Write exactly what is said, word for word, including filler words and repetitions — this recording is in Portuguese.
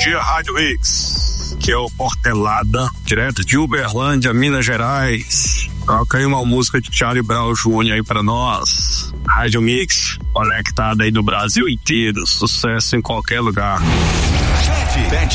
dia, Rádio Mix. Que é o Portelada, direto de Uberlândia, Minas Gerais. Toca aí uma música de Charlie Brown Júnior aí pra nós. Rádio Mix, conectada aí no Brasil inteiro. Sucesso em qualquer lugar. Bet